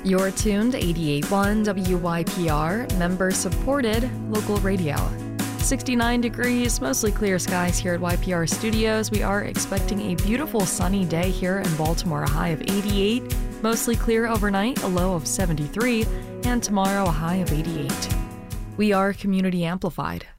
You're tuned to 88.1 WYPR, member-supported local radio. 69 degrees, mostly clear skies here at YPR Studios. We are expecting a beautiful sunny day here in Baltimore, a high of 88. Mostly clear overnight, a low of 73. And tomorrow, a high of 88. We are community amplified.